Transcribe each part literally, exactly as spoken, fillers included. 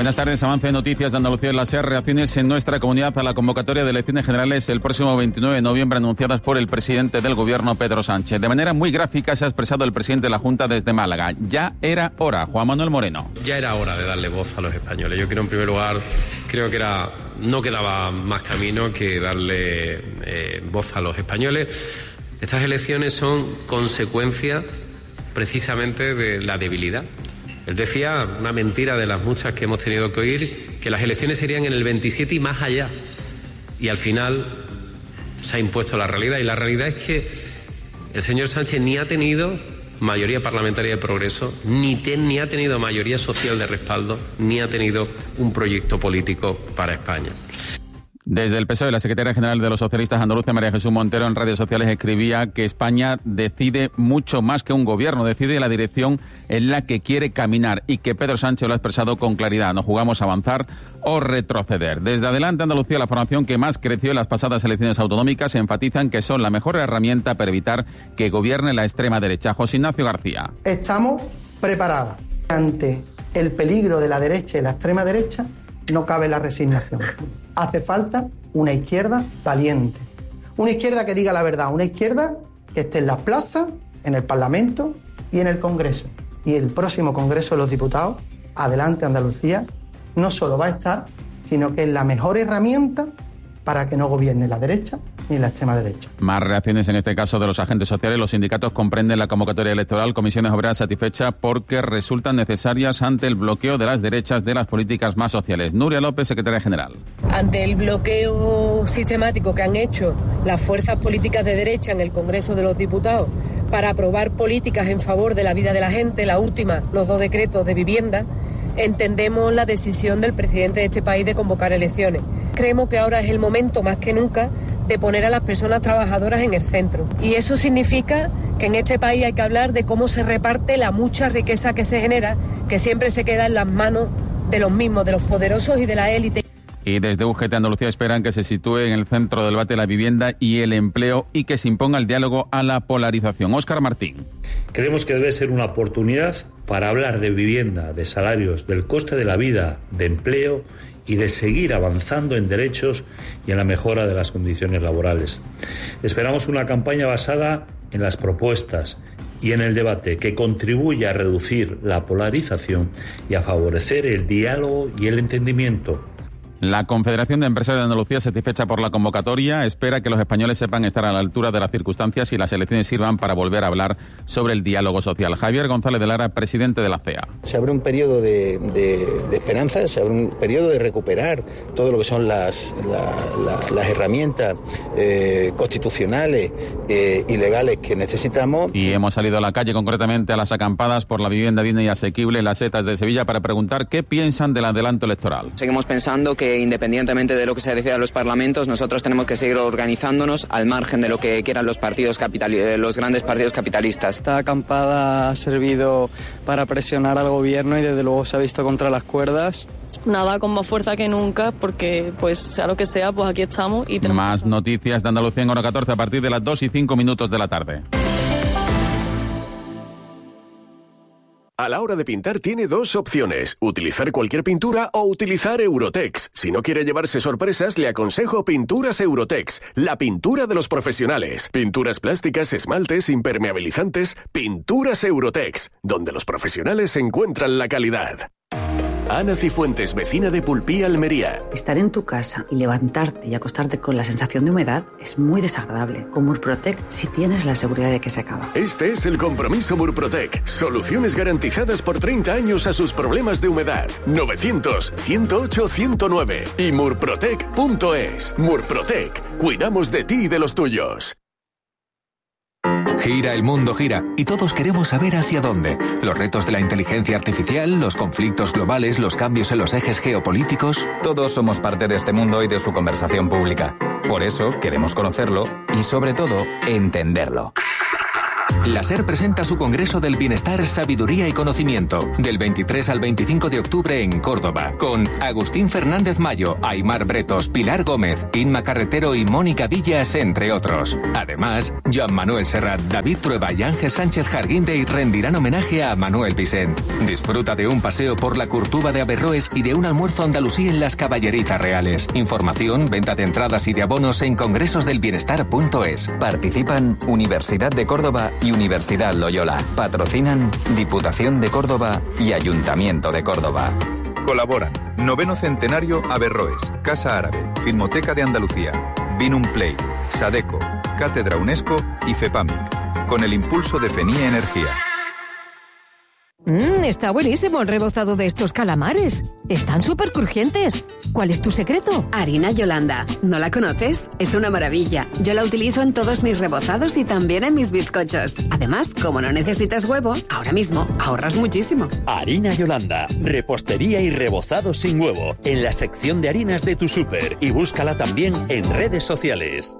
Buenas tardes. Avance de noticias de Andalucía. Las reacciones en nuestra comunidad a la convocatoria de elecciones generales el próximo veintinueve de noviembre anunciadas por el presidente del Gobierno, Pedro Sánchez. De manera muy gráfica se ha expresado el presidente de la Junta desde Málaga. Ya era hora. Juan Manuel Moreno. Ya era hora de darle voz a los españoles. Yo quiero, en primer lugar, creo que era no quedaba más camino que darle eh, voz a los españoles. Estas elecciones son consecuencia precisamente de la debilidad. Él decía, una mentira de las muchas que hemos tenido que oír, que las elecciones serían en el veintisiete y más allá. Y al final se ha impuesto la realidad. Y la realidad es que el señor Sánchez ni ha tenido mayoría parlamentaria de progreso, ni, ten, ni ha tenido mayoría social de respaldo, ni ha tenido un proyecto político para España. Desde el P S O E, la secretaria general de los socialistas andaluces, María Jesús Montero, en redes sociales escribía que España decide mucho más que un gobierno, decide la dirección en la que quiere caminar y que Pedro Sánchez lo ha expresado con claridad. No jugamos a avanzar o retroceder. Desde Adelante Andalucía, la formación que más creció en las pasadas elecciones autonómicas, enfatizan que son la mejor herramienta para evitar que gobierne la extrema derecha. José Ignacio García. Estamos preparados. Ante el peligro de la derecha y la extrema derecha, no cabe la resignación. Hace falta una izquierda valiente. Una izquierda que diga la verdad. Una izquierda que esté en las plazas, en el Parlamento y en el Congreso. Y el próximo Congreso de los Diputados, Adelante Andalucía, no solo va a estar, sino que es la mejor herramienta para que no gobierne la derecha ni la extrema derecha. Más reacciones en este caso de los agentes sociales. Los sindicatos comprenden la convocatoria electoral. Comisiones Obreras satisfecha porque resultan necesarias ante el bloqueo de las derechas de las políticas más sociales. Nuria López, secretaria general. Ante el bloqueo sistemático que han hecho las fuerzas políticas de derecha en el Congreso de los Diputados para aprobar políticas en favor de la vida de la gente, la última, los dos decretos de vivienda, entendemos la decisión del presidente de este país de convocar elecciones. Creemos que ahora es el momento, más que nunca, de poner a las personas trabajadoras en el centro. Y eso significa que en este país hay que hablar de cómo se reparte la mucha riqueza que se genera, que siempre se queda en las manos de los mismos, de los poderosos y de la élite. Y desde U G T Andalucía esperan que se sitúe en el centro del debate la vivienda y el empleo y que se imponga el diálogo a la polarización. Óscar Martín. Creemos que debe ser una oportunidad para hablar de vivienda, de salarios, del coste de la vida, de empleo y de seguir avanzando en derechos y en la mejora de las condiciones laborales. Esperamos una campaña basada en las propuestas y en el debate que contribuya a reducir la polarización y a favorecer el diálogo y el entendimiento. La Confederación de Empresarios de Andalucía, satisfecha por la convocatoria, espera que los españoles sepan estar a la altura de las circunstancias y las elecciones sirvan para volver a hablar sobre el diálogo social. Javier González de Lara, presidente de la C E A. Se abre un periodo de, de, de esperanza, se abre un periodo de recuperar todo lo que son las, la, la, las herramientas eh, constitucionales eh, y legales que necesitamos. Y hemos salido a la calle, concretamente a las acampadas por la vivienda digna y asequible en las setas de Sevilla, para preguntar qué piensan del adelanto electoral. Seguimos pensando que independientemente de lo que se decida en los parlamentos, nosotros tenemos que seguir organizándonos al margen de lo que quieran los partidos capitali- los grandes partidos capitalistas. Esta acampada ha servido para presionar al gobierno y desde luego se ha visto contra las cuerdas. Nada, con más fuerza que nunca, porque pues sea lo que sea, pues aquí estamos. Y tenemos más noticias de Andalucía en hora catorce a partir de las dos y cinco minutos de la tarde. A la hora de pintar tiene dos opciones, utilizar cualquier pintura o utilizar Eurotex. Si no quiere llevarse sorpresas, le aconsejo Pinturas Eurotex, la pintura de los profesionales. Pinturas plásticas, esmaltes, impermeabilizantes, Pinturas Eurotex, donde los profesionales encuentran la calidad. Ana Cifuentes, vecina de Pulpí, Almería. Estar en tu casa y levantarte y acostarte con la sensación de humedad es muy desagradable. Con Murprotec sí tienes la seguridad de que se acaba. Este es el compromiso Murprotec. Soluciones garantizadas por treinta años a sus problemas de humedad. novecientos, ciento ocho, ciento nueve y murprotec punto es. Murprotec. Cuidamos de ti y de los tuyos. Gira, el mundo gira, y todos queremos saber hacia dónde. Los retos de la inteligencia artificial, los conflictos globales, los cambios en los ejes geopolíticos. Todos somos parte de este mundo y de su conversación pública. Por eso queremos conocerlo y, sobre todo, entenderlo. La SER presenta su Congreso del Bienestar, Sabiduría y Conocimiento, del veintitrés al veinticinco de octubre en Córdoba, con Agustín Fernández Mayo, Aimar Bretos, Pilar Gómez, Inma Carretero y Mónica Villas, entre otros. Además, Joan Manuel Serrat, David Trueba y Ángel Sánchez Jarguindey rendirán homenaje a Manuel Vicent. Disfruta de un paseo por la Curtuba de Averroes y de un almuerzo andalusí en las Caballerizas Reales. Información, venta de entradas y de abonos en congresosdelbienestar punto es. Participan Universidad de Córdoba y Universidad Loyola. Patrocinan Diputación de Córdoba y Ayuntamiento de Córdoba. Colaboran Noveno Centenario Averroes, Casa Árabe, Filmoteca de Andalucía, Binum Play, Sadeco, Cátedra UNESCO y FEPAMIC, con el impulso de FENIE Energía. Mmm, está buenísimo el rebozado de estos calamares. Están súper crujientes. ¿Cuál es tu secreto? Harina Yolanda. ¿No la conoces? Es una maravilla. Yo la utilizo en todos mis rebozados y también en mis bizcochos. Además, como no necesitas huevo, ahora mismo ahorras muchísimo. Harina Yolanda. Repostería y rebozado sin huevo. En la sección de harinas de tu súper. Y búscala también en redes sociales.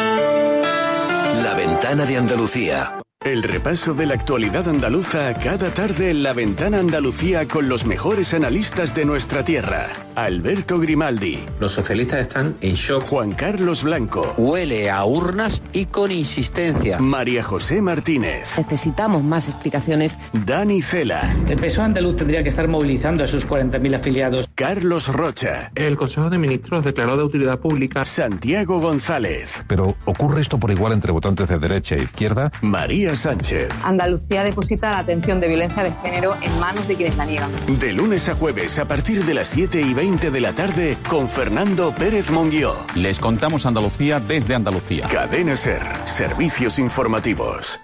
La Ventana de Andalucía. El repaso de la actualidad andaluza cada tarde en La Ventana Andalucía con los mejores analistas de nuestra tierra. Alberto Grimaldi. Los socialistas están en shock. Juan Carlos Blanco. Huele a urnas y con insistencia. María José Martínez. Necesitamos más explicaciones. Dani Cela. El P S O E andaluz tendría que estar movilizando a sus cuarenta mil afiliados. Carlos Rocha. El Consejo de Ministros declaró de utilidad pública. Santiago González. Pero ¿ocurre esto por igual entre votantes de derecha e izquierda? María Sánchez. Andalucía deposita la atención de violencia de género en manos de quienes la niegan. De lunes a jueves a partir de las siete y veinte de la tarde con Fernando Pérez Monguió. Les contamos Andalucía desde Andalucía. Cadena SER. Servicios informativos.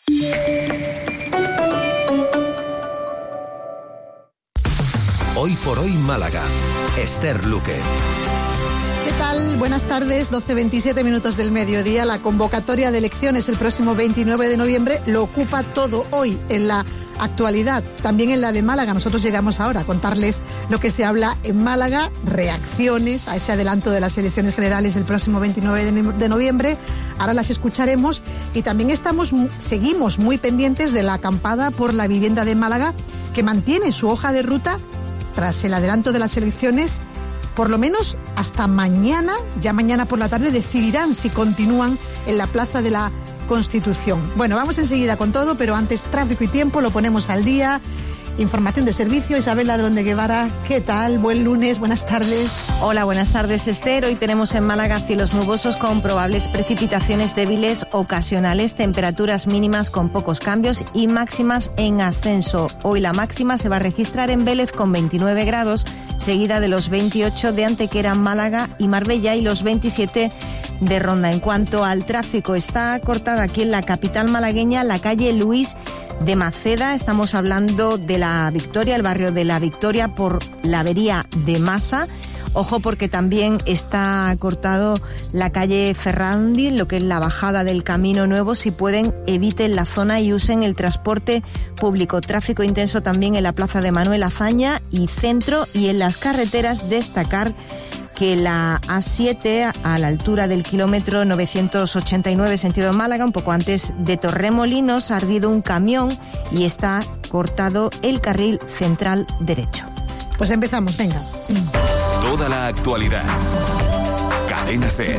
Hoy por hoy Málaga. Esther Luque. ¿Qué tal? Buenas tardes, doce veintisiete minutos del mediodía. La convocatoria de elecciones el próximo veintinueve de noviembre lo ocupa todo hoy en la actualidad, también en la de Málaga. Nosotros llegamos ahora a contarles lo que se habla en Málaga, reacciones a ese adelanto de las elecciones generales el próximo veintinueve de noviembre. Ahora las escucharemos y también estamos, seguimos muy pendientes de la acampada por la vivienda de Málaga, que mantiene su hoja de ruta tras el adelanto de las elecciones. Por lo menos hasta mañana, ya mañana por la tarde decidirán si continúan en la Plaza de la Constitución. Bueno, vamos enseguida con todo, pero antes tráfico y tiempo, lo ponemos al día. Información de servicio, Isabel Ladrón de Guevara. ¿Qué tal? Buen lunes, buenas tardes. Hola, buenas tardes, Esther. Hoy tenemos en Málaga cielos nubosos con probables precipitaciones débiles ocasionales, temperaturas mínimas con pocos cambios y máximas en ascenso. Hoy la máxima se va a registrar en Vélez con veintinueve grados, seguida de los veintiocho de Antequera, Málaga y Marbella y los veintisiete de Ronda. En cuanto al tráfico, está cortada aquí en la capital malagueña la calle Luis de Maceda. Estamos hablando de la Victoria, el barrio de la Victoria, por la avería de Masa. Ojo porque también está cortado la calle Ferrandi, lo que es la bajada del Camino Nuevo. Si pueden, eviten la zona y usen el transporte público. Tráfico intenso también en la plaza de Manuel Azaña y centro, y en las carreteras destacar que la A siete, a la altura del kilómetro novecientos ochenta y nueve sentido Málaga, un poco antes de Torremolinos, ha ardido un camión y está cortado el carril central derecho. Pues empezamos, venga. Toda la actualidad. Cadena SER.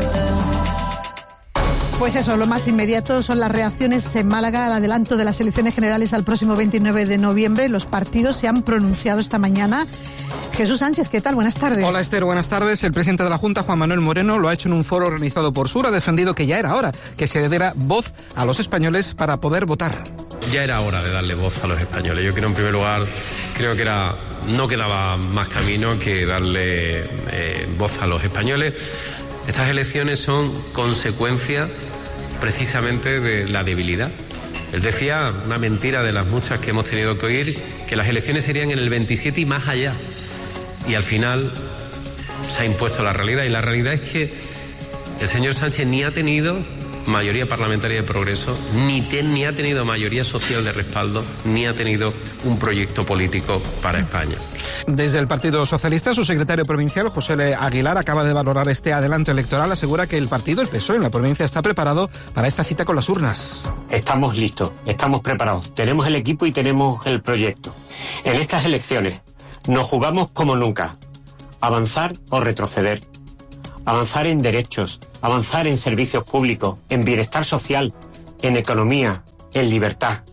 Pues eso, lo más inmediato son las reacciones en Málaga al adelanto de las elecciones generales al próximo veintinueve de noviembre. Los partidos se han pronunciado esta mañana. Jesús Sánchez, ¿qué tal? Buenas tardes. Hola, Esther, buenas tardes. El presidente de la Junta, Juan Manuel Moreno, lo ha hecho en un foro organizado por Sur. Ha defendido que ya era hora que se diera voz a los españoles para poder votar. Ya era hora de darle voz a los españoles. Yo creo, en primer lugar, creo que era no quedaba más camino que darle eh, voz a los españoles. Estas elecciones son consecuencia precisamente de la debilidad. Él decía, una mentira de las muchas que hemos tenido que oír, que las elecciones serían en el veintisiete y más allá. Y al final se ha impuesto la realidad, y la realidad es que el señor Sánchez ni ha tenido mayoría parlamentaria de progreso, ni, te, ni ha tenido mayoría social de respaldo, ni ha tenido un proyecto político para España. Desde el Partido Socialista, su secretario provincial, José L. Aguilar, acaba de valorar este adelanto electoral. Asegura que el partido, el P S O E en la provincia, está preparado para esta cita con las urnas. Estamos listos, estamos preparados. Tenemos el equipo y tenemos el proyecto. En estas elecciones nos jugamos como nunca. Avanzar o retroceder. Avanzar en derechos, avanzar en servicios públicos, en bienestar social, en economía, en libertad.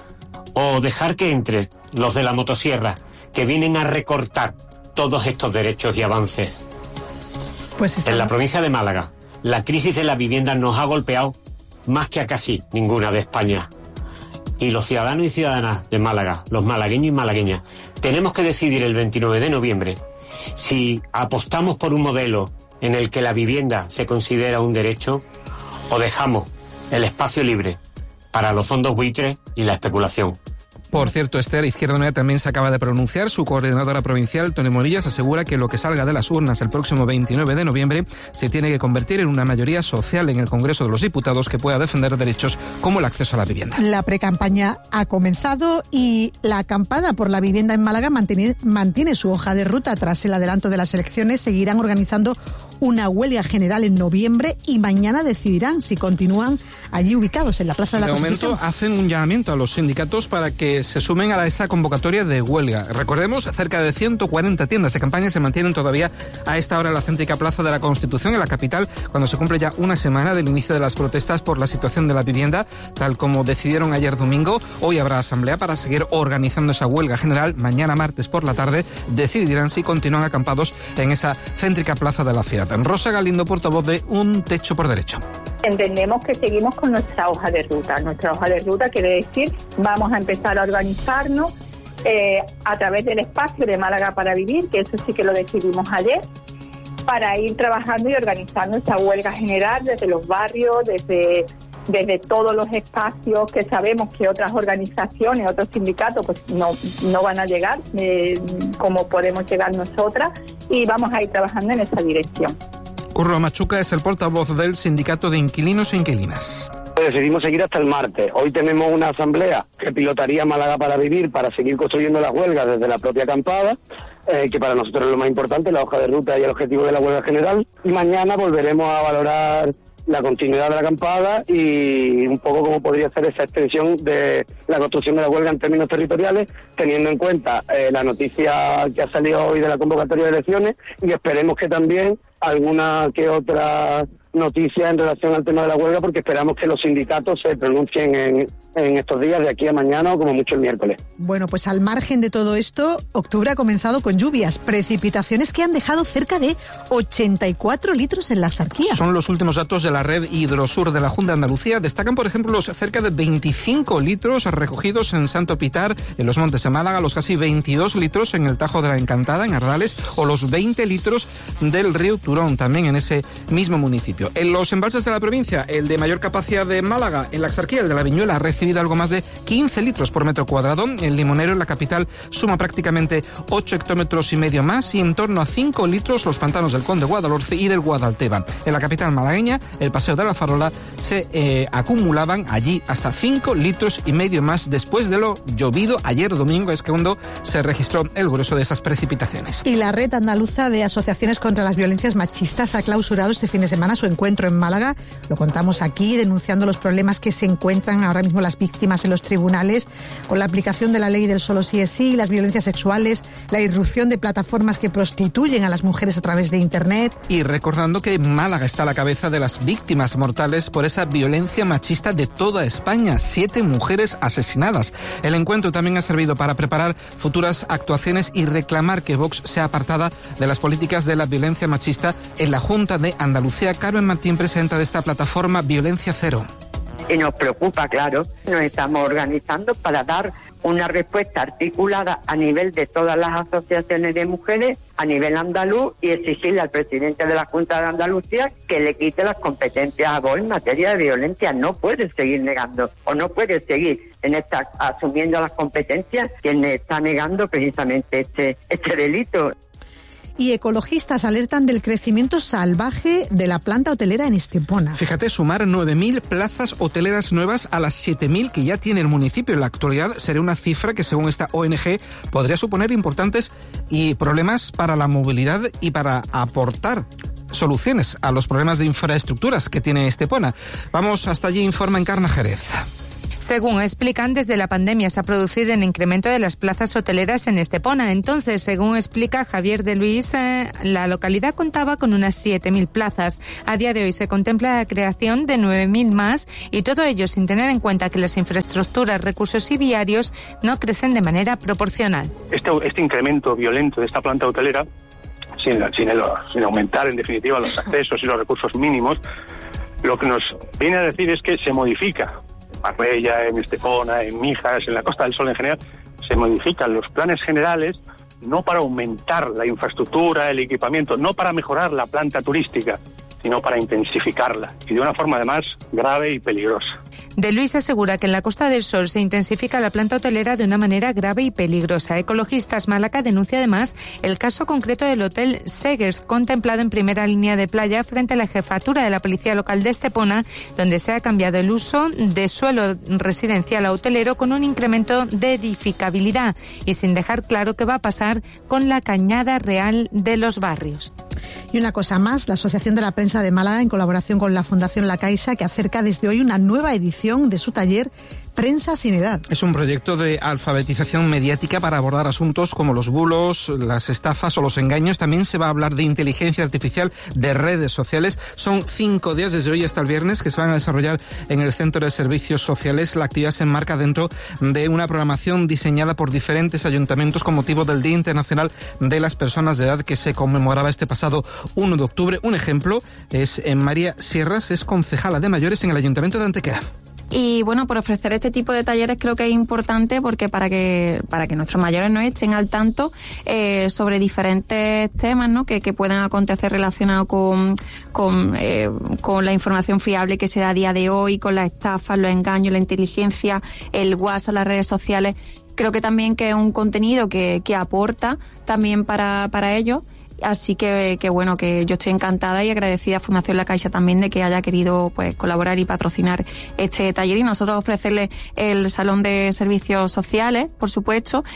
O dejar que entre los de la motosierra, que vienen a recortar todos estos derechos y avances. Pues está... En la provincia de Málaga, la crisis de la vivienda nos ha golpeado más que a casi ninguna de España. Y los ciudadanos y ciudadanas de Málaga, los malagueños y malagueñas, tenemos que decidir el veintinueve de noviembre si apostamos por un modelo en el que la vivienda se considera un derecho o dejamos el espacio libre para los fondos buitres y la especulación. Por cierto, Esther, Izquierda Unida también se acaba de pronunciar. Su coordinadora provincial, Toni Morillas, asegura que lo que salga de las urnas el próximo veintinueve de noviembre se tiene que convertir en una mayoría social en el Congreso de los Diputados que pueda defender derechos como el acceso a la vivienda. La precampaña ha comenzado y la acampada por la vivienda en Málaga mantiene, mantiene su hoja de ruta. Tras el adelanto de las elecciones, seguirán organizando una huelga general en noviembre y mañana decidirán si continúan allí ubicados en la Plaza de la Constitución. De momento hacen un llamamiento a los sindicatos para que se sumen a esa convocatoria de huelga. Recordemos, cerca de ciento cuarenta tiendas de campaña se mantienen todavía a esta hora en la céntrica Plaza de la Constitución, en la capital, cuando se cumple ya una semana del inicio de las protestas por la situación de la vivienda, tal como decidieron ayer domingo. Hoy habrá asamblea para seguir organizando esa huelga general. Mañana martes por la tarde decidirán si continúan acampados en esa céntrica plaza de la ciudad. Rosa Galindo, portavoz de Un Techo por Derecho. Entendemos que seguimos con nuestra hoja de ruta. Nuestra hoja de ruta quiere decir, vamos a empezar a organizarnos eh, a través del espacio de Málaga para Vivir, que eso sí que lo decidimos ayer, para ir trabajando y organizando esta huelga general desde los barrios, desde, desde todos los espacios que sabemos que otras organizaciones, otros sindicatos, pues no, no van a llegar eh, como podemos llegar nosotras, y vamos a ir trabajando en esa dirección. Curro Machuca es el portavoz del Sindicato de Inquilinos e Inquilinas. Decidimos seguir hasta el martes. Hoy tenemos una asamblea que pilotaría Málaga para Vivir para seguir construyendo las huelgas desde la propia acampada, eh, que para nosotros es lo más importante, la hoja de ruta y el objetivo de la huelga general. Y mañana volveremos a valorar la continuidad de la acampada y un poco cómo podría ser esa extensión de la construcción de la huelga en términos territoriales, teniendo en cuenta eh, la noticia que ha salido hoy de la convocatoria de elecciones, y esperemos que también alguna que otra noticia en relación al tema de la huelga, porque esperamos que los sindicatos se pronuncien en, en estos días, de aquí a mañana o como mucho el miércoles. Bueno, pues al margen de todo esto, octubre ha comenzado con lluvias, precipitaciones que han dejado cerca de ochenta y cuatro litros en la Axarquía. Son los últimos datos de la red Hidrosur de la Junta de Andalucía. Destacan, por ejemplo, los cerca de veinticinco litros recogidos en Santo Pitar, en los Montes de Málaga, los casi veintidós litros en el Tajo de la Encantada, en Ardales, o los veinte litros del río Turón, también en ese mismo municipio. En los embalses de la provincia, el de mayor capacidad de Málaga, en la Axarquía, el de la Viñuela, ha recibido algo más de quince litros por metro cuadrado. El Limonero, en la capital, suma prácticamente ocho hectómetros y medio más, y en torno a cinco litros los pantanos del Conde Guadalhorce y del Guadalteba. En la capital malagueña, el Paseo de la Farola, se eh, acumulaban allí hasta cinco litros y medio más después de lo llovido ayer domingo, es que cuando se registró el grueso de esas precipitaciones. Y la Red Andaluza de Asociaciones contra las Violencias Machistas ha clausurado este fin de semana su encuentro en Málaga. Lo contamos aquí, denunciando los problemas que se encuentran ahora mismo las víctimas en los tribunales con la aplicación de la ley del solo sí es sí, las violencias sexuales, la irrupción de plataformas que prostituyen a las mujeres a través de Internet. Y recordando que Málaga está a la cabeza de las víctimas mortales por esa violencia machista de toda España, siete mujeres asesinadas. El encuentro también ha servido para preparar futuras actuaciones y reclamar que Vox sea apartada de las políticas de la violencia machista en la Junta de Andalucía. Carmen Martín, presidenta de esta plataforma Violencia Cero. Y nos preocupa, claro, nos estamos organizando para dar una respuesta articulada a nivel de todas las asociaciones de mujeres, a nivel andaluz, y exigirle al presidente de la Junta de Andalucía que le quite las competencias a Vox en materia de violencia. No puede seguir negando, o no puede seguir en esta asumiendo las competencias quien está negando precisamente este, este delito. y ecologistas alertan del crecimiento salvaje de la planta hotelera en Estepona. Fíjate, sumar nueve mil plazas hoteleras nuevas a las siete mil que ya tiene el municipio en la actualidad sería una cifra que, según esta O N G, podría suponer importantes y problemas para la movilidad y para aportar soluciones a los problemas de infraestructuras que tiene Estepona. Vamos hasta allí, informa Encarna Jerez. Según explican, desde la pandemia se ha producido un incremento de las plazas hoteleras en Estepona. Entonces, según explica Javier de Luis, eh, la localidad contaba con unas siete mil plazas. A día de hoy se contempla la creación de nueve mil más, y todo ello sin tener en cuenta que las infraestructuras, recursos y viarios no crecen de manera proporcional. Este, este incremento violento de esta planta hotelera, sin, sin, el, sin aumentar en definitiva los accesos y los recursos mínimos, lo que nos viene a decir es que se modifica Marbella, en Estepona, en Mijas, en la Costa del Sol en general, se modifican los planes generales no para aumentar la infraestructura, el equipamiento, no para mejorar la planta turística, sino para intensificarla, y de una forma además grave y peligrosa. De Luis asegura que en la Costa del Sol se intensifica la planta hotelera de una manera grave y peligrosa. Ecologistas Málaga denuncia además el caso concreto del Hotel Segers, contemplado en primera línea de playa frente a la jefatura de la Policía Local de Estepona, donde se ha cambiado el uso de suelo residencial a hotelero con un incremento de edificabilidad y sin dejar claro qué va a pasar con la cañada real de los barrios. Y una cosa más, la Asociación de la Prensa de Málaga, en colaboración con la Fundación La Caixa, que acerca desde hoy una nueva edición de su taller Prensa sin Edad. Es un proyecto de alfabetización mediática para abordar asuntos como los bulos, las estafas o los engaños. También se va a hablar de inteligencia artificial, de redes sociales. Son cinco días desde hoy hasta el viernes que se van a desarrollar en el Centro de Servicios Sociales. La actividad se enmarca dentro de una programación diseñada por diferentes ayuntamientos con motivo del Día Internacional de las Personas de Edad, que se conmemoraba este pasado uno de octubre. Un ejemplo es en María Sierras, es concejala de mayores en el Ayuntamiento de Antequera. Y bueno, por ofrecer este tipo de talleres creo que es importante porque para que para que nuestros mayores no estén al tanto eh, sobre diferentes temas, ¿no? que, que puedan acontecer relacionados con con, eh, con la información fiable que se da a día de hoy, con las estafas, los engaños, la inteligencia, el WhatsApp, las redes sociales. Creo que también que es un contenido que, que aporta también para, para ellos. Así que, que bueno, que yo estoy encantada y agradecida a Fundación La Caixa también de que haya querido pues colaborar y patrocinar este taller, y nosotros ofrecerle el Salón de Servicios Sociales, por supuesto.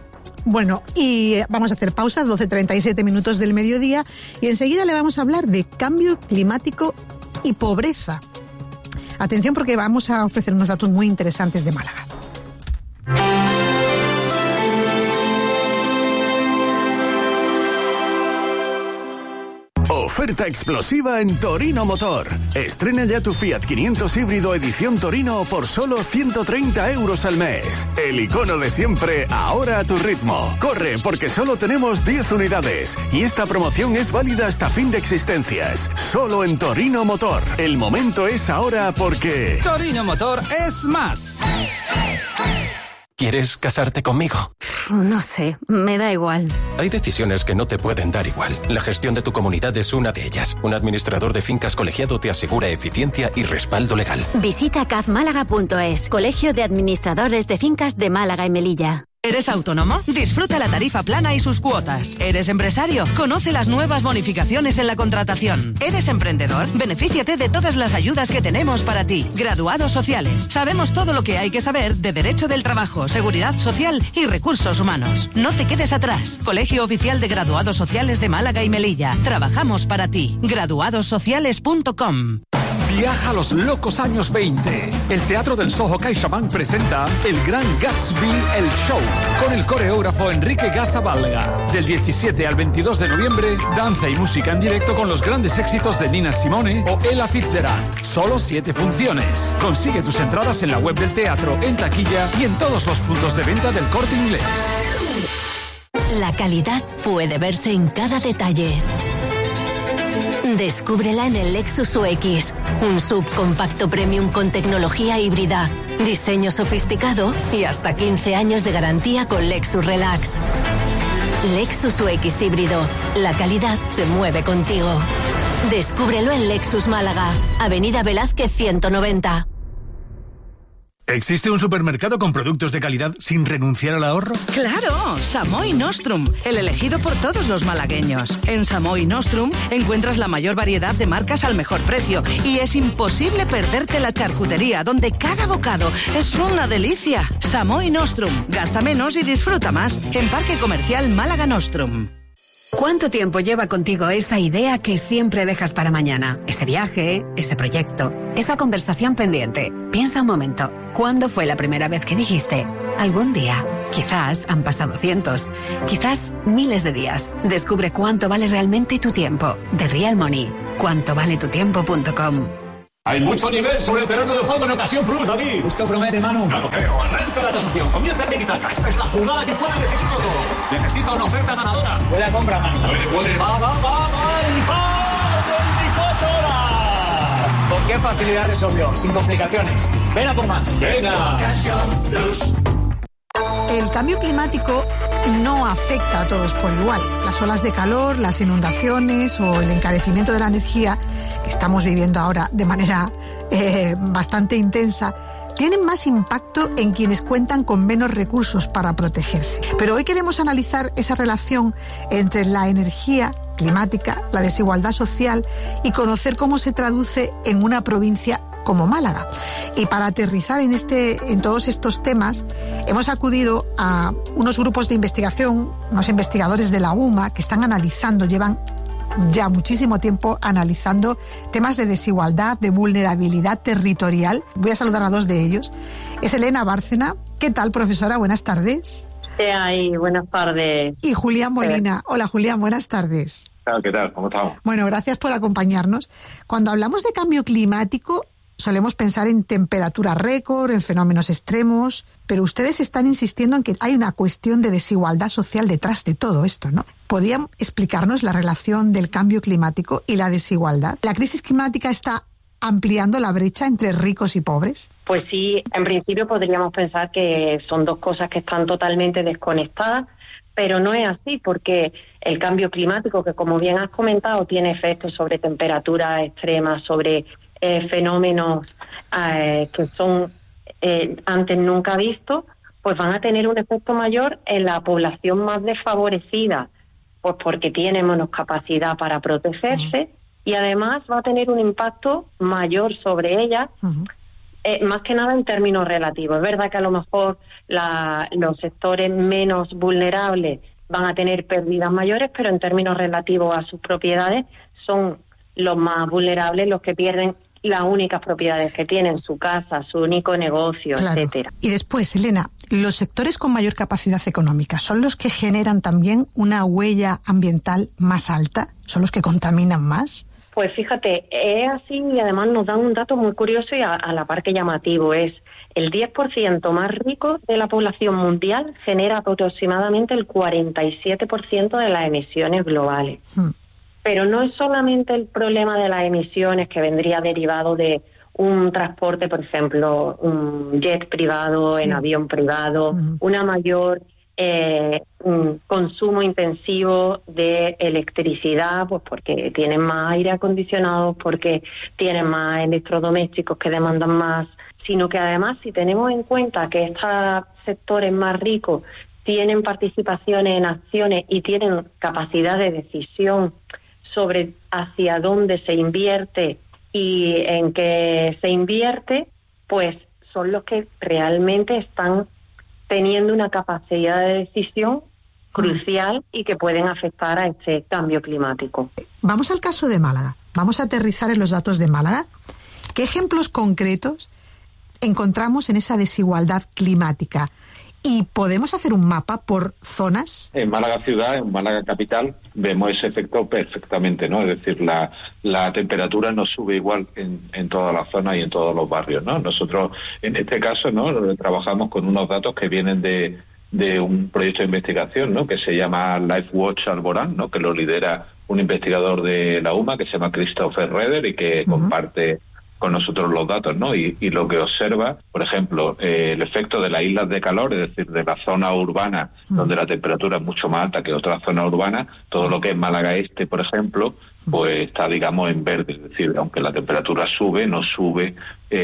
Bueno, y vamos a hacer pausa, doce treinta y siete minutos del mediodía, y enseguida le vamos a hablar de cambio climático y pobreza. Atención, porque vamos a ofrecer unos datos muy interesantes de Málaga. Oferta explosiva en Torino Motor. Estrena ya tu Fiat quinientos híbrido edición Torino por solo ciento treinta euros al mes. El icono de siempre, ahora a tu ritmo. Corre, porque solo tenemos diez unidades. Y esta promoción es válida hasta fin de existencias. Solo en Torino Motor. El momento es ahora porque... Torino Motor es más. ¿Quieres casarte conmigo? No sé, me da igual. Hay decisiones que no te pueden dar igual. La gestión de tu comunidad es una de ellas. Un administrador de fincas colegiado te asegura eficiencia y respaldo legal. Visita caf málaga punto es, Colegio de Administradores de Fincas de Málaga y Melilla. ¿Eres autónomo? Disfruta la tarifa plana y sus cuotas. ¿Eres empresario? Conoce las nuevas bonificaciones en la contratación. ¿Eres emprendedor? Benefíciate de todas las ayudas que tenemos para ti. Graduados sociales. Sabemos todo lo que hay que saber de Derecho del Trabajo, Seguridad Social y Recursos Humanos. No te quedes atrás. Colegio Oficial de Graduados Sociales de Málaga y Melilla. Trabajamos para ti. graduados sociales punto com. Viaja a los locos años veinte. El Teatro del Soho CaixaBank presenta El Gran Gatsby, el show, con el coreógrafo Enrique Gasabalga. Del diecisiete al veintidós de noviembre, danza y música en directo con los grandes éxitos de Nina Simone o Ella Fitzgerald. Solo siete funciones. Consigue tus entradas en la web del teatro, en taquilla y en todos los puntos de venta del Corte Inglés. La calidad puede verse en cada detalle. Descúbrela en el Lexus U X, un subcompacto premium con tecnología híbrida, diseño sofisticado y hasta quince años de garantía con Lexus Relax. Lexus U X híbrido, la calidad se mueve contigo. Descúbrelo en Lexus Málaga, Avenida Velázquez ciento noventa. ¿Existe un supermercado con productos de calidad sin renunciar al ahorro? ¡Claro! Samoy Nostrum, el elegido por todos los malagueños. En Samoy Nostrum encuentras la mayor variedad de marcas al mejor precio y es imposible perderte la charcutería, donde cada bocado es una delicia. Samoy Nostrum, gasta menos y disfruta más. En Parque Comercial Málaga Nostrum. ¿Cuánto tiempo lleva contigo esa idea que siempre dejas para mañana? Ese viaje, ese proyecto, esa conversación pendiente. Piensa un momento, ¿cuándo fue la primera vez que dijiste? Algún día. Quizás han pasado cientos, quizás miles de días. Descubre cuánto vale realmente tu tiempo. The Real Money. cuánto vale tu tiempo punto com. Hay mucho nivel sobre el terreno de juego en Ocasión Plus, David. Esto promete, Manu. No lo creo. Arranca la tasación. Comienza en Itaca. Esta es la jugada que puede decidir todo. Necesito una oferta ganadora. Buena compra, Manu. A ver, huele. Va, va, va, va. Y va. ¿Con qué facilidad resolvió? Sin complicaciones. Ven a por más. Venga. Ocasión Plus. El cambio climático no afecta a todos por igual. Las olas de calor, las inundaciones o el encarecimiento de la energía que estamos viviendo ahora de manera eh, bastante intensa tienen más impacto en quienes cuentan con menos recursos para protegerse. Pero hoy queremos analizar esa relación entre la energía climática, la desigualdad social y conocer cómo se traduce en una provincia como Málaga. Y para aterrizar en este, en todos estos temas, hemos acudido a unos grupos de investigación, unos investigadores de la U M A que están analizando, llevan ya muchísimo tiempo analizando temas de desigualdad, de vulnerabilidad territorial. Voy a saludar a dos de ellos. Es Elena Bárcena. ¿Qué tal, profesora? Buenas tardes. ¿Qué hay? Buenas tardes. Y Julián Molina. Hola, Julián, buenas tardes. ¿Qué tal? ¿Cómo estamos? Bueno, gracias por acompañarnos. Cuando hablamos de cambio climático, solemos pensar en temperaturas récord, en fenómenos extremos, pero ustedes están insistiendo en que hay una cuestión de desigualdad social detrás de todo esto, ¿no? ¿Podrían explicarnos la relación del cambio climático y la desigualdad? ¿La crisis climática está ampliando la brecha entre ricos y pobres? Pues sí, en principio podríamos pensar que son dos cosas que están totalmente desconectadas, pero no es así, porque el cambio climático, que como bien has comentado, tiene efectos sobre temperaturas extremas, sobre Eh, fenómenos eh, que son eh, antes nunca vistos, pues van a tener un efecto mayor en la población más desfavorecida, pues porque tiene menos capacidad para protegerse uh-huh. y además va a tener un impacto mayor sobre ella, uh-huh. eh, más que nada en términos relativos. Es verdad que a lo mejor la, los sectores menos vulnerables van a tener pérdidas mayores, pero en términos relativos a sus propiedades son los más vulnerables los que pierden las únicas propiedades que tienen, su casa, su único negocio, claro. etcétera. Y después, Elena, los sectores con mayor capacidad económica son los que generan también una huella ambiental más alta, son los que contaminan más. Pues fíjate, es así y además nos dan un dato muy curioso y a, a la par que llamativo, es el diez por ciento más rico de la población mundial genera aproximadamente el cuarenta y siete por ciento de las emisiones globales. Hmm. Pero no es solamente el problema de las emisiones que vendría derivado de un transporte, por ejemplo, un jet privado, sí. en avión privado, uh-huh. una mayor eh, un consumo intensivo de electricidad, pues porque tienen más aire acondicionado, porque tienen más electrodomésticos que demandan más, sino que además si tenemos en cuenta que estos sectores más ricos tienen participaciones en acciones y tienen capacidad de decisión sobre hacia dónde se invierte y en qué se invierte, pues son los que realmente están teniendo una capacidad de decisión crucial y que pueden afectar a este cambio climático. Vamos al caso de Málaga. Vamos a aterrizar en los datos de Málaga. ¿Qué ejemplos concretos encontramos en esa desigualdad climática? ¿Y podemos hacer un mapa por zonas? En Málaga ciudad, en Málaga capital, vemos ese efecto perfectamente, ¿no? Es decir, la, la temperatura no sube igual en, en todas las zonas y en todos los barrios, ¿no? Nosotros, en este caso, ¿no? Trabajamos con unos datos que vienen de, de un proyecto de investigación, ¿no? Que se llama LifeWatch Alborán, ¿no? Que lo lidera un investigador de la U M A que se llama Christopher Reder y que uh-huh. comparte con nosotros los datos, ¿no? Y, y lo que observa, por ejemplo, eh, el efecto de las islas de calor, es decir, de la zona urbana, mm. donde la temperatura es mucho más alta que otras zonas urbanas, todo lo que es Málaga Este, por ejemplo, pues está, digamos, en verde. Es decir, aunque la temperatura sube, no sube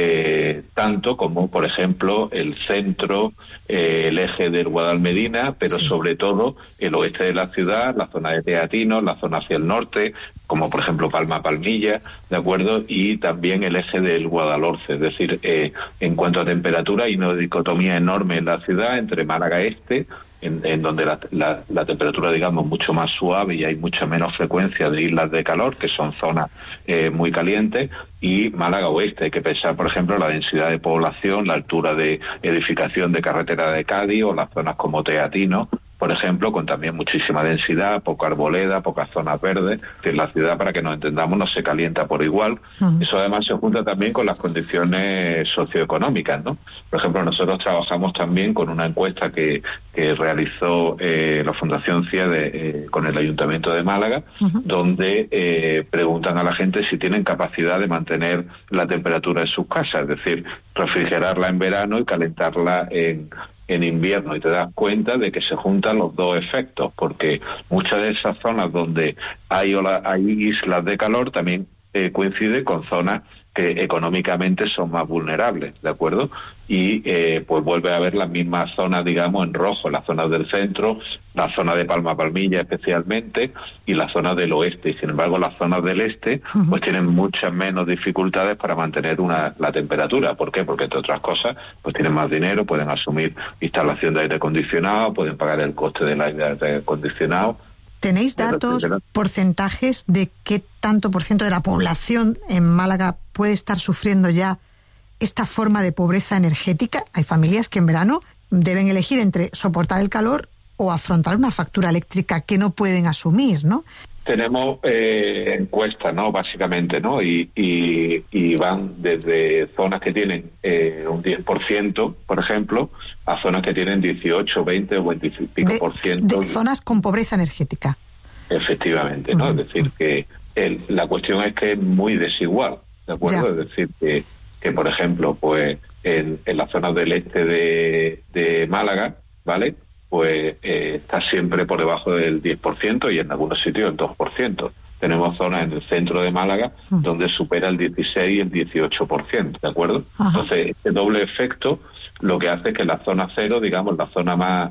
eh, tanto como, por ejemplo, el centro, eh, el eje del Guadalmedina, pero sí. sobre todo el oeste de la ciudad, la zona de Teatinos, la zona hacia el norte, como por ejemplo Palma Palmilla, ¿de acuerdo? Y también el eje del Guadalhorce. Es decir, eh, en cuanto a temperatura, hay una dicotomía enorme en la ciudad entre Málaga Este, En, en donde la, la, la temperatura, digamos, mucho más suave y hay mucha menos frecuencia de islas de calor, que son zonas eh, muy calientes, y Málaga Oeste. Hay que pensar, por ejemplo, la densidad de población, la altura de edificación de carretera de Cádiz o las zonas como Teatino, por ejemplo, con también muchísima densidad, poca arboleda, pocas zonas verdes. Es decir, la ciudad, para que nos entendamos, no se calienta por igual. Uh-huh. Eso además se junta también con las condiciones socioeconómicas, ¿no? Por ejemplo, nosotros trabajamos también con una encuesta que, que realizó eh, la Fundación CIADE eh, con el Ayuntamiento de Málaga, uh-huh. donde eh, preguntan a la gente si tienen capacidad de mantener la temperatura en sus casas, es decir, refrigerarla en verano y calentarla en en invierno, y te das cuenta de que se juntan los dos efectos, porque muchas de esas zonas donde hay, ola, hay islas de calor también eh, coincide con zonas que económicamente son más vulnerables, ¿de acuerdo? Y eh, pues vuelve a haber las mismas zonas, digamos, en rojo, las zonas del centro, la zona de Palma Palmilla especialmente, y las zonas del oeste. Y sin embargo, las zonas del este uh-huh. pues tienen muchas menos dificultades para mantener una la temperatura. ¿Por qué? Porque, entre otras cosas, pues tienen más dinero, pueden asumir instalación de aire acondicionado, pueden pagar el coste del aire acondicionado. ¿Tenéis datos, porcentajes de qué tanto por ciento de la población en Málaga puede estar sufriendo ya esta forma de pobreza energética? Hay familias que en verano deben elegir entre soportar el calor o afrontar una factura eléctrica que no pueden asumir, ¿no? Tenemos eh, encuestas, ¿no? Básicamente, ¿no? Y, y, y van desde zonas que tienen eh, un diez por ciento, por ejemplo, a zonas que tienen dieciocho, veinte o veinticinco por ciento. De, de zonas con pobreza energética. Efectivamente, ¿no? Uh-huh. Es decir, que el, la cuestión es que es muy desigual, ¿de acuerdo? Ya. Es decir, que, que por ejemplo, pues en, en las zonas del este de, de Málaga, ¿vale?, pues eh, está siempre por debajo del diez por ciento y en algunos sitios el dos por ciento. Tenemos zonas en el centro de Málaga uh-huh. donde supera el dieciséis y el dieciocho por ciento, ¿de acuerdo? Uh-huh. Entonces, este doble efecto lo que hace es que la zona cero, digamos, la zona más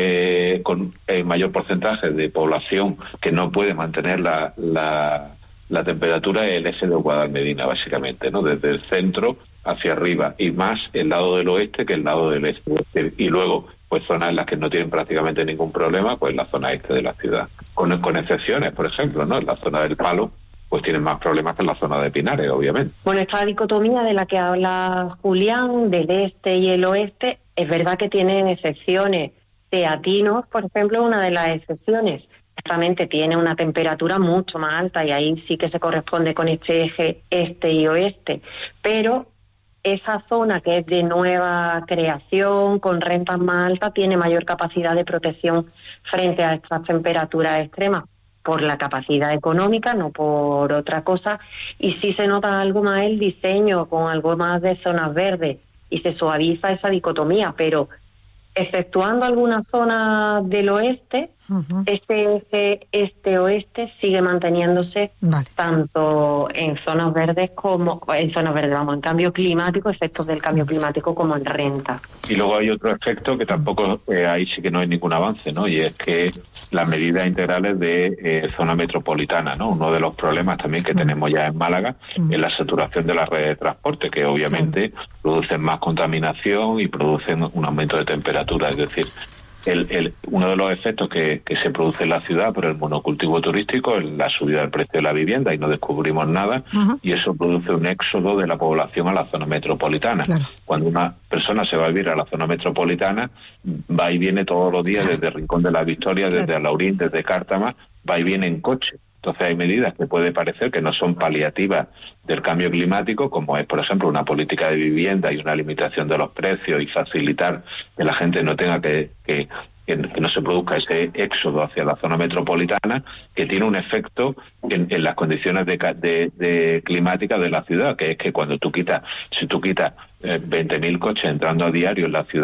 eh, con el mayor porcentaje de población que no puede mantener la, la, la temperatura es el eje de Guadalmedina, básicamente, ¿no? Desde el centro hacia arriba, y más el lado del oeste que el lado del este. Y luego, pues zonas en las que no tienen prácticamente ningún problema, pues la zona este de la ciudad. Con, con excepciones, por ejemplo, ¿no? En la zona del Palo, pues tienen más problemas que en la zona de Pinares, obviamente. Bueno, esta dicotomía de la que habla Julián, del este y el oeste, es verdad que tienen excepciones. Teatinos, por ejemplo, es una de las excepciones. Realmente tiene una temperatura mucho más alta y ahí sí que se corresponde con este eje este y oeste. Pero esa zona que es de nueva creación, con rentas más altas, tiene mayor capacidad de protección frente a estas temperaturas extremas, por la capacidad económica, no por otra cosa, y sí se nota algo más el diseño, con algo más de zonas verdes, y se suaviza esa dicotomía, pero exceptuando algunas zonas del oeste, uh-huh. este eje este-oeste sigue manteniéndose vale. tanto en zonas verdes como en zonas verdes, vamos, en cambio climático, efectos del cambio climático, como en renta. Y luego hay otro efecto que tampoco, eh, ahí sí que no hay ningún avance, ¿no? Y es que las medidas integrales de eh, zona metropolitana, ¿no? Uno de los problemas también que uh-huh. tenemos ya en Málaga uh-huh. es la saturación de la red de transporte, que obviamente uh-huh. producen más contaminación y producen un aumento de temperatura. Es decir, el, el, uno de los efectos que, que se produce en la ciudad por el monocultivo turístico es la subida del precio de la vivienda, y no descubrimos nada, uh-huh. y eso produce un éxodo de la población a la zona metropolitana. Claro. Cuando una persona se va a vivir a la zona metropolitana, va y viene todos los días desde Rincón de la Victoria, desde claro. Alaurín, desde Cártama, va y viene en coche. Entonces hay medidas que puede parecer que no son paliativas del cambio climático, como es, por ejemplo, una política de vivienda y una limitación de los precios y facilitar que la gente no tenga que, que, que no se produzca ese éxodo hacia la zona metropolitana, que tiene un efecto en, en las condiciones de, de, de climáticas de la ciudad, que es que cuando tú quitas, si tú quitas eh, veinte mil coches entrando a diario en la ciudad,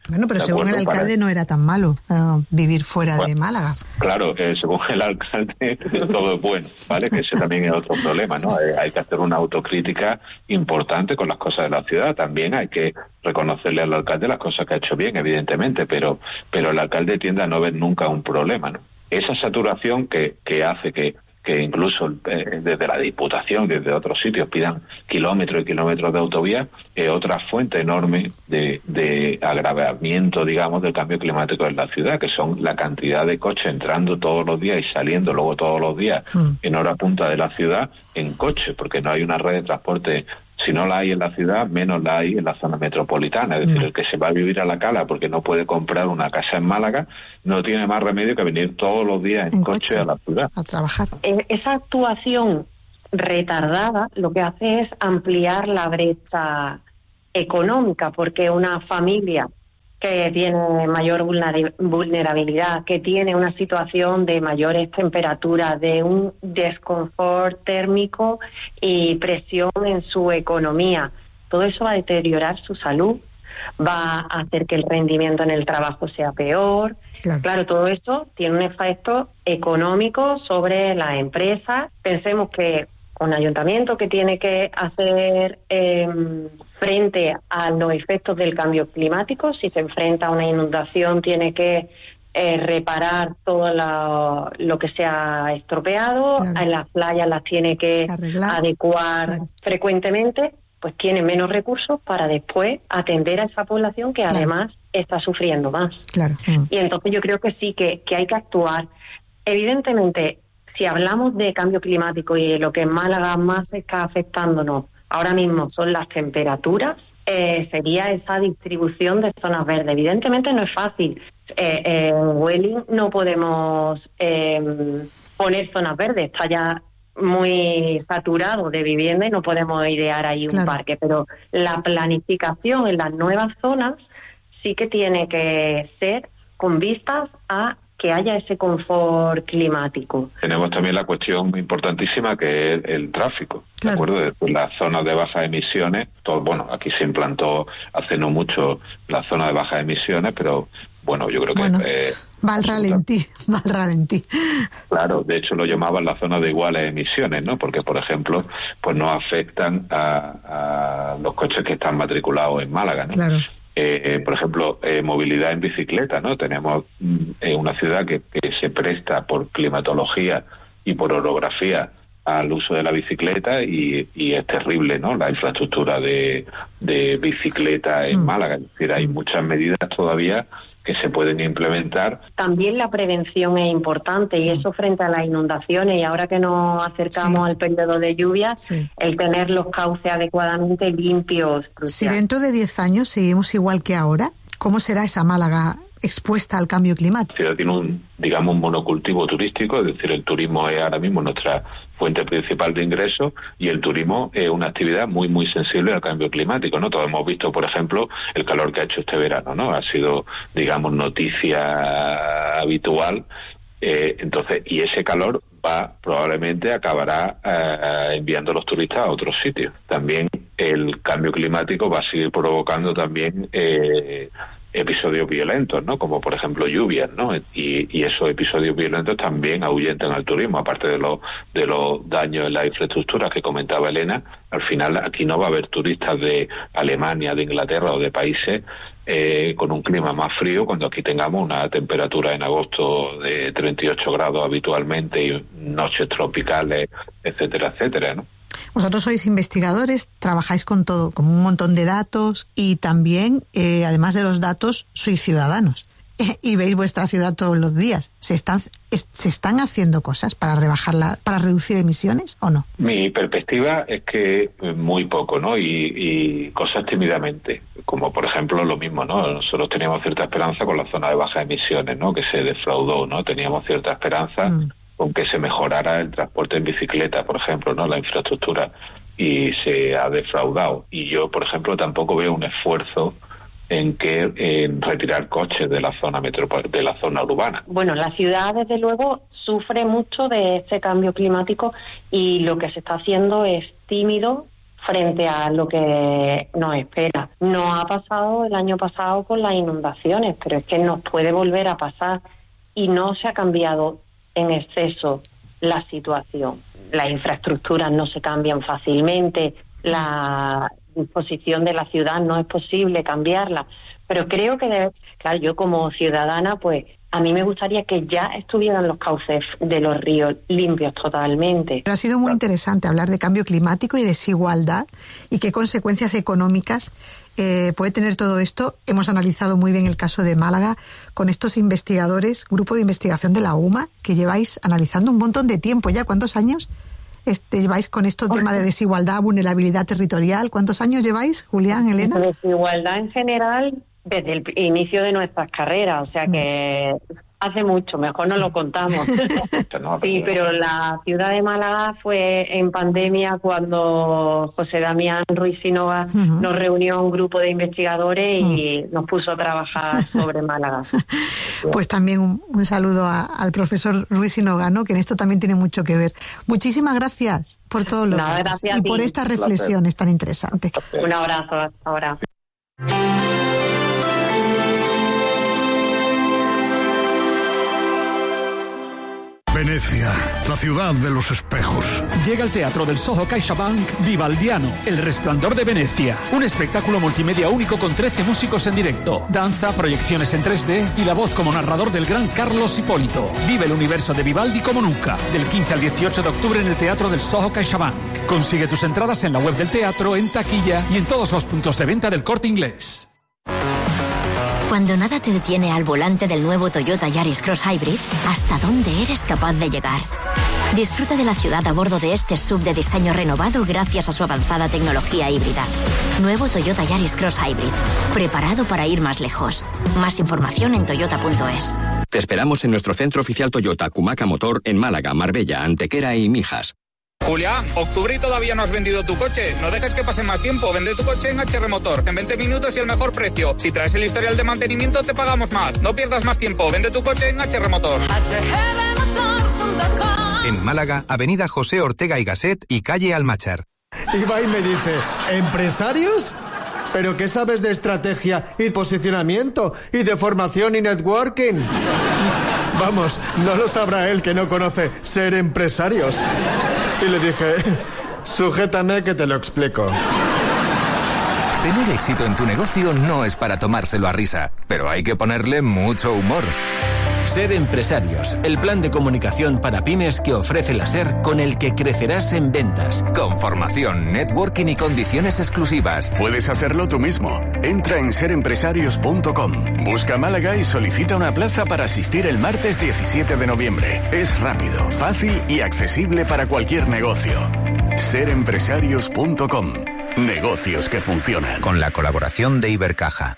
Bueno, pero según el alcalde para... no era tan malo uh, vivir fuera bueno, de Málaga. Claro, eh, según el alcalde todo es bueno, ¿vale? Que ese también es otro problema, ¿no? Eh, hay que hacer una autocrítica importante con las cosas de la ciudad. También hay que reconocerle al alcalde las cosas que ha hecho bien, evidentemente, pero pero el alcalde tiende a no ver nunca un problema, ¿no? Esa saturación que, que hace que que incluso eh, desde la Diputación, desde otros sitios, pidan kilómetros y kilómetros de autovía, es otra fuente enorme de, de agravamiento, digamos, del cambio climático en la ciudad, que son la cantidad de coches entrando todos los días y saliendo luego todos los días mm. en hora punta de la ciudad en coche, porque no hay una red de transporte. Si no la hay en la ciudad, menos la hay en la zona metropolitana. Es decir, el que se va a vivir a la cala porque no puede comprar una casa en Málaga, no tiene más remedio que venir todos los días en, en coche, coche a la ciudad. A trabajar. Esa actuación retardada lo que hace es ampliar la brecha económica, porque una familia que tiene mayor vulnerabilidad, que tiene una situación de mayores temperaturas, de un desconfort térmico y presión en su economía. Todo eso va a deteriorar su salud, va a hacer que el rendimiento en el trabajo sea peor. Claro, claro todo esto tiene un efecto económico sobre las empresas. Pensemos que un ayuntamiento que tiene que hacer eh, frente a los efectos del cambio climático, si se enfrenta a una inundación tiene que eh, reparar todo lo, lo que se ha estropeado, claro. En las playas las tiene que arreglar, adecuar claro. frecuentemente, pues tiene menos recursos para después atender a esa población que claro. además está sufriendo más. Claro. Y entonces yo creo que sí, que, que hay que actuar. Evidentemente, si hablamos de cambio climático y lo que en Málaga más está afectándonos ahora mismo son las temperaturas, eh, sería esa distribución de zonas verdes. Evidentemente no es fácil. Eh, eh, en Welling no podemos eh, poner zonas verdes, está ya muy saturado de vivienda y no podemos idear ahí un claro. parque, pero la planificación en las nuevas zonas sí que tiene que ser con vistas a que haya ese confort climático. Tenemos también la cuestión importantísima que es el tráfico, claro. ¿de acuerdo? De las zonas de bajas emisiones, todo, bueno, aquí se implantó hace no mucho la zona de bajas emisiones, pero bueno, yo creo que... Bueno, eh, va al ralentí, va al ralentí. Claro, de hecho lo llamaban la zona de iguales emisiones, ¿no? Porque, por ejemplo, pues no afectan a, a los coches que están matriculados en Málaga, ¿no? Claro. Eh, por ejemplo, eh, movilidad en bicicleta, ¿no? Tenemos eh, una ciudad que, que se presta por climatología y por orografía al uso de la bicicleta y, y es terrible, ¿no? La infraestructura de, de bicicleta en mm. Málaga. Es decir, hay muchas medidas todavía que se pueden implementar. También la prevención es importante y eso frente a las inundaciones, y ahora que nos acercamos sí. al periodo de lluvias, sí. el tener los cauces adecuadamente limpios. Si dentro de diez años seguimos igual que ahora, ¿cómo será esa Málaga expuesta al cambio climático? La ciudad tiene un, digamos, un monocultivo turístico, es decir, el turismo es ahora mismo nuestra fuente principal de ingresos y el turismo es una actividad muy, muy sensible al cambio climático, ¿no? Todos hemos visto, por ejemplo, el calor que ha hecho este verano, ¿no? Ha sido, digamos, noticia habitual, eh, entonces, y ese calor va, probablemente acabará eh, enviando a los turistas a otros sitios. También el cambio climático va a seguir provocando también eh, episodios violentos, ¿no? Como por ejemplo lluvias, ¿no? Y, y esos episodios violentos también ahuyentan al turismo, aparte de los de los daños en las infraestructuras que comentaba Elena. Al final aquí no va a haber turistas de Alemania, de Inglaterra o de países eh, con un clima más frío, cuando aquí tengamos una temperatura en agosto de treinta y ocho grados habitualmente y noches tropicales, etcétera, etcétera, ¿no? Vosotros sois investigadores, trabajáis con todo, con un montón de datos y también, eh, además de los datos, sois ciudadanos eh, y veis vuestra ciudad todos los días. ¿Se están, es, ¿se están haciendo cosas para rebajarla, para reducir emisiones o no? Mi perspectiva es que muy poco, ¿no? Y, y cosas tímidamente, como por ejemplo lo mismo, ¿no? Nosotros teníamos cierta esperanza con la zona de bajas emisiones, ¿no? Que se defraudó, ¿no? Teníamos cierta esperanza mm. con que se mejorara el transporte en bicicleta, por ejemplo, ¿no? La infraestructura, y se ha defraudado. Y yo, por ejemplo, tampoco veo un esfuerzo en que en retirar coches de la zona metropol- de la zona urbana. Bueno, la ciudad, desde luego, sufre mucho de este cambio climático y lo que se está haciendo es tímido frente a lo que nos espera. Nos ha pasado el año pasado con las inundaciones, pero es que nos puede volver a pasar y no se ha cambiado en exceso la situación. Las infraestructuras no se cambian fácilmente, la disposición de la ciudad no es posible cambiarla, pero creo que, claro, yo como ciudadana, pues a mí me gustaría que ya estuvieran los cauces de los ríos limpios totalmente. Ha sido muy interesante hablar de cambio climático y desigualdad y qué consecuencias económicas eh, puede tener todo esto. Hemos analizado muy bien el caso de Málaga con estos investigadores, grupo de investigación de la U M A, que lleváis analizando un montón de tiempo ya. ¿Cuántos años este, lleváis con estos temas de desigualdad, vulnerabilidad territorial? ¿Cuántos años lleváis, Julián, Elena? Desigualdad en general desde el inicio de nuestras carreras, o sea que hace mucho, mejor no lo contamos. Sí, pero la ciudad de Málaga fue en pandemia cuando José Damián Ruiz Sinoga uh-huh. nos reunió a un grupo de investigadores uh-huh. y nos puso a trabajar sobre Málaga. Pues también un, un saludo a, al profesor Ruiz Sinoga, ¿no? Que en esto también tiene mucho que ver. Muchísimas gracias por todo lo Nada, que gracias y por estas reflexiones tan interesantes. Un abrazo, hasta ahora. Venecia, la ciudad de los espejos. Llega al Teatro del Soho CaixaBank Vivaldiano, El Resplandor de Venecia. Un espectáculo multimedia único con trece músicos en directo, danza, proyecciones en tres D y la voz como narrador del gran Carlos Hipólito. Vive el universo de Vivaldi como nunca. Del quince al dieciocho de octubre en el Teatro del Soho CaixaBank. Consigue tus entradas en la web del teatro, en taquilla y en todos los puntos de venta del Corte Inglés. Cuando nada te detiene al volante del nuevo Toyota Yaris Cross Hybrid, ¿hasta dónde eres capaz de llegar? Disfruta de la ciudad a bordo de este S U V de diseño renovado gracias a su avanzada tecnología híbrida. Nuevo Toyota Yaris Cross Hybrid, preparado para ir más lejos. Más información en toyota punto es. Te esperamos en nuestro centro oficial Toyota Cumaca Motor en Málaga, Marbella, Antequera y Mijas. Julián, octubre y todavía no has vendido tu coche. No dejes que pase más tiempo. Vende tu coche en H R Motor. En veinte minutos y el mejor precio. Si traes el historial de mantenimiento, te pagamos más. No pierdas más tiempo. Vende tu coche en H R Motor. En Málaga, avenida José Ortega y Gasset y calle Almachar. Y va y me dice, ¿empresarios? ¿Pero qué sabes de estrategia y posicionamiento? Y de formación y networking. Vamos, no lo sabrá él que no conoce ser empresarios. Y le dije, sujétame que te lo explico. Tener éxito en tu negocio no es para tomárselo a risa, pero hay que ponerle mucho humor. Ser Empresarios, el plan de comunicación para pymes que ofrece la SER, con el que crecerás en ventas, con formación, networking y condiciones exclusivas. Puedes hacerlo tú mismo. Entra en ser empresarios punto com, busca Málaga y solicita una plaza para asistir el martes diecisiete de noviembre. Es rápido, fácil y accesible para cualquier negocio. ser empresarios punto com. Negocios que funcionan. Con la colaboración de Ibercaja.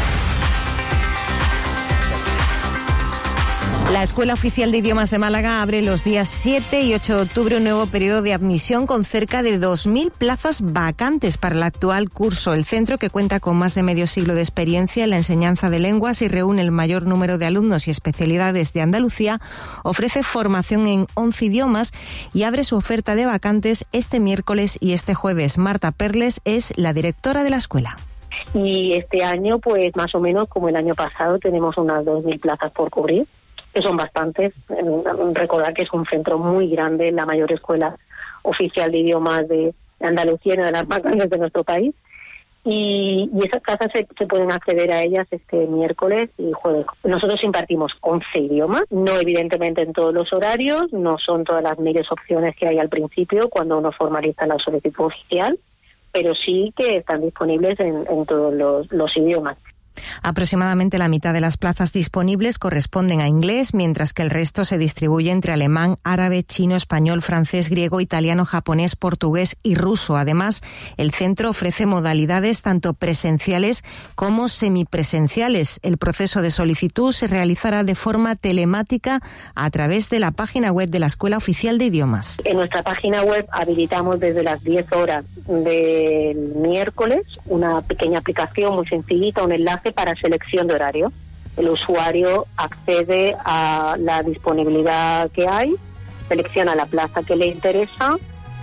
La Escuela Oficial de Idiomas de Málaga abre los días siete y ocho de octubre un nuevo periodo de admisión con cerca de dos mil plazas vacantes para el actual curso. El centro, que cuenta con más de medio siglo de experiencia en la enseñanza de lenguas y reúne el mayor número de alumnos y especialidades de Andalucía, ofrece formación en once idiomas y abre su oferta de vacantes este miércoles y este jueves. Marta Perles es la directora de la escuela. Y este año, pues más o menos como el año pasado, tenemos unas dos mil plazas por cubrir, que son bastantes. Recordar que es un centro muy grande, la mayor escuela oficial de idiomas de Andalucía, una de las más grandes de nuestro país, y, y esas plazas se, se pueden acceder a ellas este miércoles y jueves. Nosotros impartimos once idiomas, no evidentemente en todos los horarios, no son todas las miles opciones que hay al principio cuando uno formaliza la solicitud oficial, pero sí que están disponibles en, en todos los, los idiomas. Aproximadamente la mitad de las plazas disponibles corresponden a inglés, mientras que el resto se distribuye entre alemán, árabe, chino, español, francés, griego, italiano, japonés, portugués y ruso. Además, el centro ofrece modalidades tanto presenciales como semipresenciales. El proceso de solicitud se realizará de forma telemática a través de la página web de la Escuela Oficial de Idiomas. En nuestra página web habilitamos desde las diez horas del miércoles una pequeña aplicación muy sencillita, un enlace para selección de horario. El usuario accede a la disponibilidad que hay, selecciona la plaza que le interesa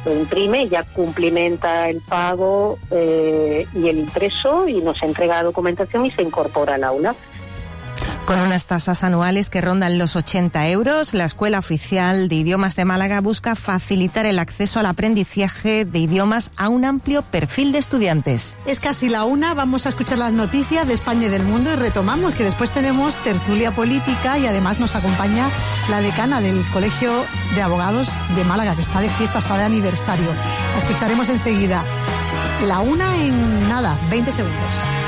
lo imprime, ya cumplimenta el pago eh, y el impreso y nos entrega la documentación y se incorpora al aula. Con unas tasas anuales que rondan los ochenta euros, la Escuela Oficial de Idiomas de Málaga busca facilitar el acceso al aprendizaje de idiomas a un amplio perfil de estudiantes. Es casi la una, vamos a escuchar las noticias de España y del mundo y retomamos que después tenemos tertulia política y además nos acompaña la decana del Colegio de Abogados de Málaga, que está de fiesta, está de aniversario. La escucharemos enseguida. La una en nada, veinte segundos.